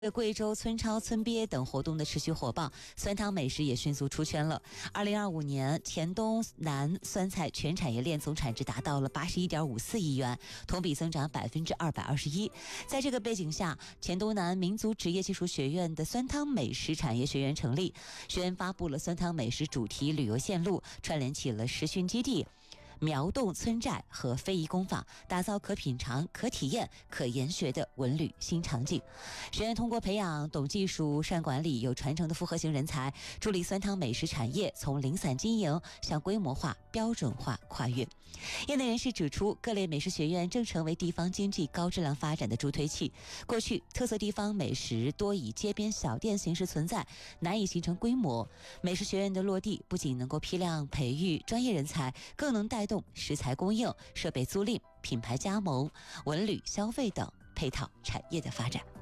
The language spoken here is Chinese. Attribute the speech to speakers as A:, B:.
A: 贵州村超、村鳖等活动的持续火爆，酸汤美食也迅速出圈了。2025年，黔东南酸菜全产业链总产值达到了81.54亿元，同比增长221%。在这个背景下，黔东南民族职业技术学院的酸汤美食产业学院成立，学院发布了酸汤美食主题旅游线路，串联起了实训基地、苗洞村寨和非遗工坊，打造可品尝、可体验、可研学的文旅新场景。学院通过培养懂技术、善管理、有传承的复合型人才，助力酸汤美食产业从零散经营向规模化、标准化跨越。业内人士指出，各类美食学院正成为地方经济高质量发展的助推器。过去，特色地方美食多以街边小店形式存在，难以形成规模。美食学院的落地，不仅能够批量培育专业人才，更能带动食材供应、设备租赁、品牌加盟、文旅消费等配套产业的发展。